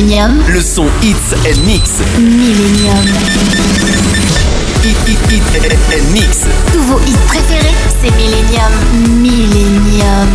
Millennium. Le son Hits and Mix. Millennium. Hits and Mix. Tous vos hits préférés, c'est Millennium. Millennium.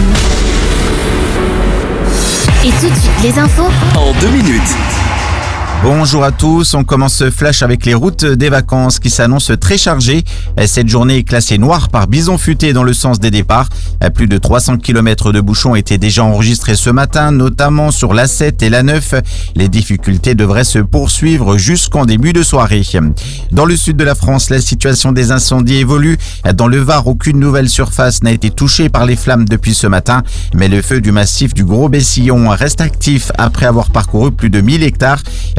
Et tout de suite, les infos En 2 minutes. Bonjour à tous, on commence ce flash avec les routes des vacances qui s'annoncent très chargées. Cette journée est classée noire par bison futé dans le sens des départs. Plus de 300 km de bouchons étaient déjà enregistrés ce matin, notamment sur l'A7 et l'A9. Les difficultés devraient se poursuivre jusqu'en début de soirée. Dans le sud de la France, la situation des incendies évolue. Dans le Var, aucune nouvelle surface n'a été touchée par les flammes depuis ce matin, mais le feu du massif du Gros Bessillon reste actif après avoir parcouru plus de 1000 hectares.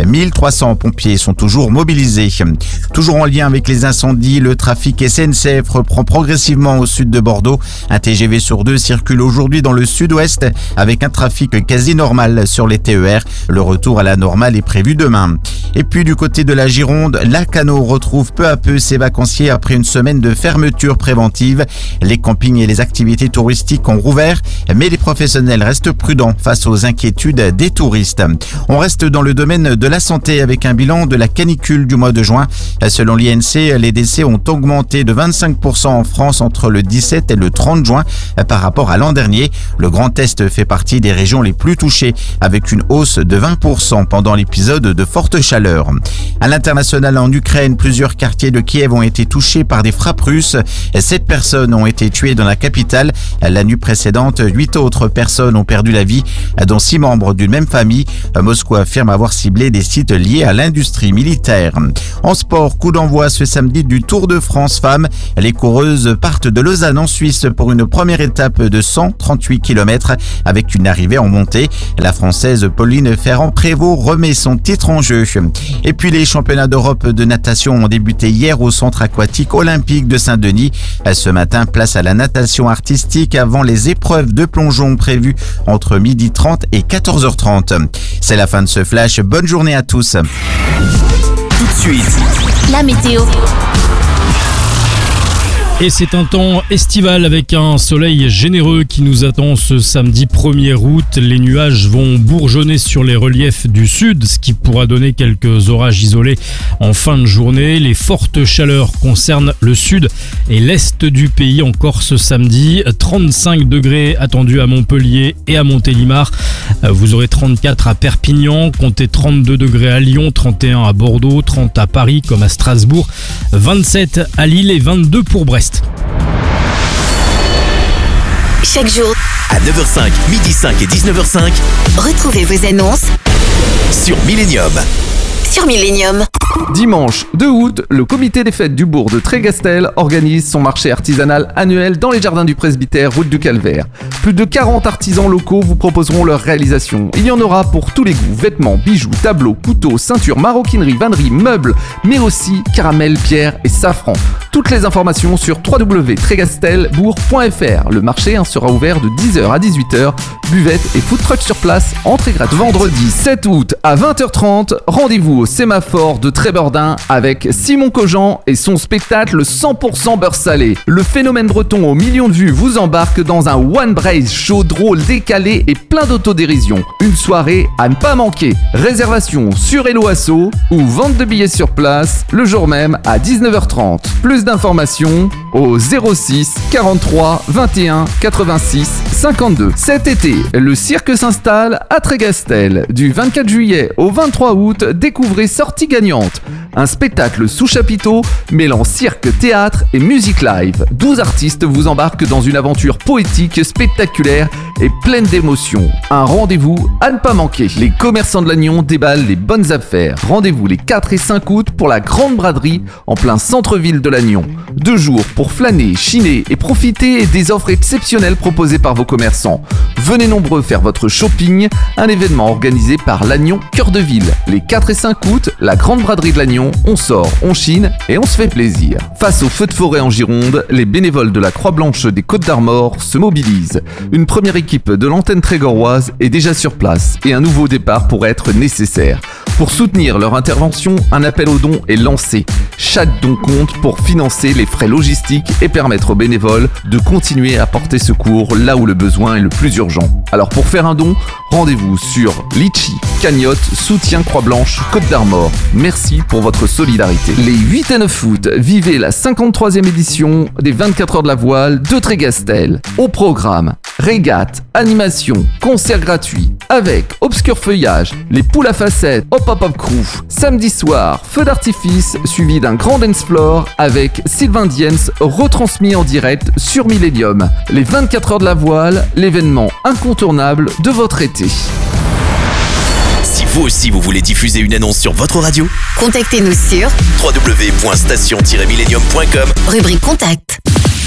1300 pompiers sont toujours mobilisés. Toujours en lien avec les incendies, le trafic SNCF reprend progressivement au sud de Bordeaux. Un TGV sur 2 circule aujourd'hui dans le sud-ouest avec un trafic quasi normal sur les TER. Le retour à la normale est prévu demain. Et puis du côté de la Gironde, Lacanau retrouve peu à peu ses vacanciers après une semaine de fermeture préventive. Les campings et les activités touristiques ont rouvert, mais les professionnels restent prudents face aux inquiétudes des touristes. On reste dans le domaine de la santé avec un bilan de la canicule du mois de juin. Selon l'INSEE, les décès ont augmenté de 25% en France entre le 17 et le 30 juin par rapport à l'an dernier. Le Grand Est fait partie des régions les plus touchées avec une hausse de 20% pendant l'épisode de forte chaleur. À l'international, en Ukraine, plusieurs quartiers de Kiev ont été touchés par des frappes russes. 7 personnes ont été tuées dans la capitale. La nuit précédente, 8 autres personnes ont perdu la vie, dont 6 membres d'une même famille. Moscou affirme avoir ciblé des sites liés à l'industrie militaire. En sport, coup d'envoi ce samedi du Tour de France Femmes. Les coureuses partent de Lausanne en Suisse pour une première étape de 138 km avec une arrivée en montée. La Française Pauline Ferrand-Prévot remet son titre en jeu. Et puis les championnats d'Europe de natation ont débuté hier au centre aquatique olympique de Saint-Denis. Ce matin, place à la natation artistique avant les épreuves de plongeon prévues entre 12h30 et 14h30. C'est la fin de ce flash. Bonne journée à tous. Tout de suite, la météo. Et c'est un temps estival avec un soleil généreux qui nous attend ce samedi 1er août. Les nuages vont bourgeonner sur les reliefs du sud, ce qui pourra donner quelques orages isolés en fin de journée. Les fortes chaleurs concernent le sud et l'est du pays encore ce samedi. 35 degrés attendus à Montpellier et à Montélimar. Vous aurez 34 à Perpignan, comptez 32 degrés à Lyon, 31 à Bordeaux, 30 à Paris comme à Strasbourg, 27 à Lille et 22 pour Brest. Chaque jour, à 9h05, 12h05 et 19h05, retrouvez vos annonces sur Millennium. sur Millennium. Dimanche 2 août, le comité des fêtes du bourg de Trégastel organise son marché artisanal annuel dans les jardins du presbytère, route du Calvaire. Plus de 40 artisans locaux vous proposeront leur réalisation. Il y en aura pour tous les goûts, vêtements, bijoux, tableaux, couteaux, ceintures, maroquinerie, vannerie, meubles, mais aussi caramel, pierre et safran. Toutes les informations sur www.trégastelbourg.fr. Le marché sera ouvert de 10h à 18h. Buvette et food truck sur place, entrée gratuite. Vendredi 7 août à 20h30, rendez-vous au sémaphore de Trébordin avec Simon Cogent et son spectacle 100% beurre salé. Le phénomène breton aux millions de vues vous embarque dans un One Brace show drôle, décalé et plein d'autodérision. Une soirée à ne pas manquer. Réservation sur Hello Asso ou vente de billets sur place le jour même à 19h30. Plus d'informations au 06 43 21 86 52. Cet été, le cirque s'installe à Trégastel. Du 24 juillet au 23 août, découvrez Sortie gagnante. Un spectacle sous chapiteau mêlant cirque, théâtre et musique live. 12 artistes vous embarquent dans une aventure poétique, spectaculaire et pleine d'émotions. Un rendez-vous à ne pas manquer. Les commerçants de Lannion déballent les bonnes affaires. Rendez-vous les 4 et 5 août pour la grande braderie en plein centre-ville de Lannion. 2 jours pour flâner, chiner et profiter des offres exceptionnelles proposées par vos commerçants. Venez nombreux faire votre shopping, un événement organisé par Lannion Cœur de Ville. Les 4 et 5 août, la grande braderie de Lannion, on sort, on chine et on se fait plaisir. Face aux feux de forêt en Gironde, les bénévoles de la Croix-Blanche des Côtes-d'Armor se mobilisent. Une première équipe de l'antenne trégoroise est déjà sur place et un nouveau départ pourrait être nécessaire. Pour soutenir leur intervention, un appel aux dons est lancé. Chaque don compte pour financer les frais logistiques et permettre aux bénévoles de continuer à porter secours là où le besoin est le plus urgent. Alors pour faire un don, rendez-vous sur Litchi, Cagnotte, Soutien Croix-Blanche, Côte d'Armor. Merci pour votre solidarité. Les 8 et 9 août, vivez la 53e édition des 24 heures de la voile de Trégastel. Au programme, régate, animation, concert gratuit avec Obscur Feuillage, les poules à facettes, Hop Hop Hop Crew. Samedi soir, feu d'artifice suivi d'un grand dance floor avec Sylvain Diens retransmis en direct sur Millennium. Les 24 heures de la voile, l'événement incontournable de votre été. Si vous aussi vous voulez diffuser une annonce sur votre radio, Contactez-nous sur www.station-millennium.com. rubrique Contact.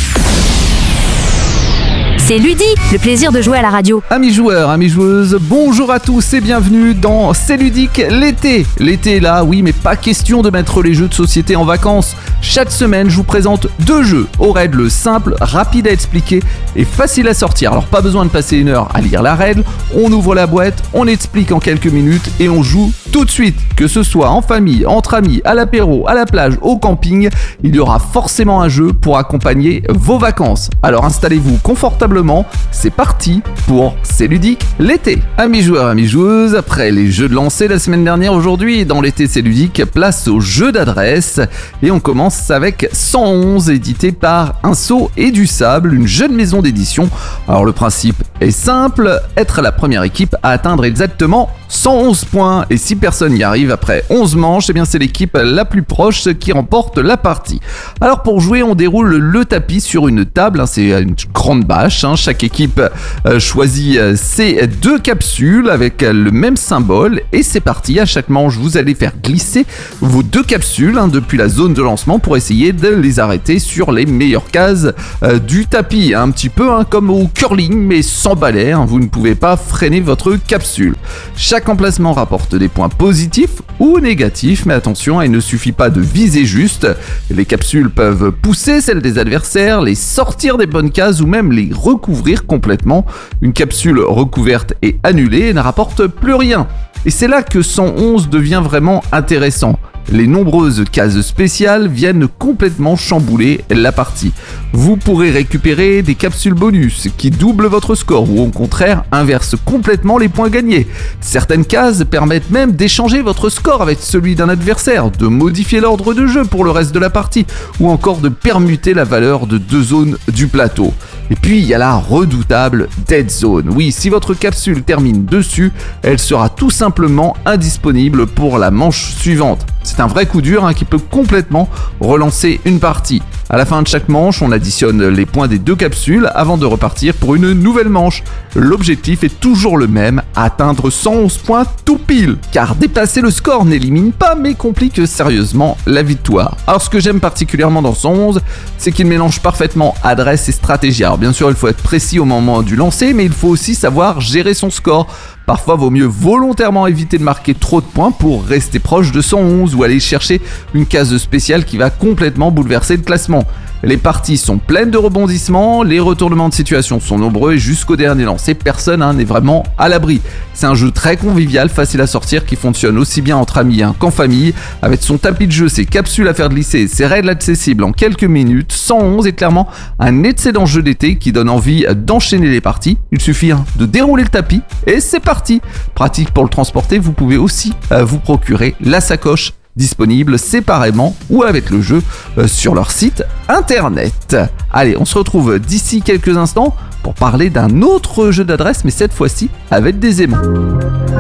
C'est Ludy, le plaisir de jouer à la radio. Amis joueurs, amis joueuses, bonjour à tous et bienvenue dans C'est ludique l'été. L'été est là, oui, mais pas question de mettre les jeux de société en vacances. Chaque semaine, je vous présente 2 jeux aux règles simples, rapides à expliquer et faciles à sortir. Alors pas besoin de passer 1 heure à lire la règle, on ouvre la boîte, on explique en quelques minutes et on joue tout de suite. Que ce soit en famille, entre amis, à l'apéro, à la plage, au camping, il y aura forcément un jeu pour accompagner vos vacances. Alors installez-vous confortablement, c'est parti pour C'est ludique l'été. Amis joueurs, amis joueuses, après les jeux de lancer la semaine dernière, aujourd'hui dans l'été C'est ludique, place au jeu d'adresse et on commence avec 111 édité par Un Seau et du Sable, une jeune maison d'édition. Alors le principe est simple, être la première équipe à atteindre exactement 111 points et si personne n'y arrive après 11 manches, eh bien c'est l'équipe la plus proche qui remporte la partie. Alors pour jouer, on déroule le tapis sur une table, c'est une grande bâche. Chaque équipe choisit ses 2 capsules avec le même symbole et c'est parti. À chaque manche, vous allez faire glisser vos 2 capsules depuis la zone de lancement pour essayer de les arrêter sur les meilleures cases du tapis. Un petit peu comme au curling mais sans balai, vous ne pouvez pas freiner votre capsule. Chaque emplacement rapporte des points positifs ou négatifs, mais attention, il ne suffit pas de viser juste. Les capsules peuvent pousser celles des adversaires, les sortir des bonnes cases ou même les recouvrir complètement. Une capsule recouverte est annulée et ne rapporte plus rien. Et c'est là que 111 devient vraiment intéressant. Les nombreuses cases spéciales viennent complètement chambouler la partie. Vous pourrez récupérer des capsules bonus qui doublent votre score ou au contraire inversent complètement les points gagnés. Certaines cases permettent même d'échanger votre score avec celui d'un adversaire, de modifier l'ordre de jeu pour le reste de la partie ou encore de permuter la valeur de 2 zones du plateau. Et puis il y a la redoutable Dead Zone. Oui, si votre capsule termine dessus, elle sera tout simplement indisponible pour la manche suivante. C'est un vrai coup dur qui peut complètement relancer une partie. À la fin de chaque manche, on additionne les points des 2 capsules avant de repartir pour une nouvelle manche. L'objectif est toujours le même, atteindre 111 points tout pile. Car dépasser le score n'élimine pas mais complique sérieusement la victoire. Alors ce que j'aime particulièrement dans 111, c'est qu'il mélange parfaitement adresse et stratégie. Alors bien sûr, il faut être précis au moment du lancer, mais il faut aussi savoir gérer son score. Parfois, vaut mieux volontairement éviter de marquer trop de points pour rester proche de 111 ou aller chercher une case spéciale qui va complètement bouleverser le classement. Les parties sont pleines de rebondissements, les retournements de situation sont nombreux et jusqu'au dernier lancer, personne n'est vraiment à l'abri. C'est un jeu très convivial, facile à sortir, qui fonctionne aussi bien entre amis qu'en famille. Avec son tapis de jeu, ses capsules à faire glisser, ses règles accessibles en quelques minutes, 111 est clairement un excellent jeu d'été qui donne envie d'enchaîner les parties. Il suffit de dérouler le tapis et c'est parti. Pratique pour le transporter, vous pouvez aussi vous procurer la sacoche disponible séparément ou avec le jeu sur leur site internet. Allez, on se retrouve d'ici quelques instants pour parler d'un autre jeu d'adresse, mais cette fois-ci avec des aimants.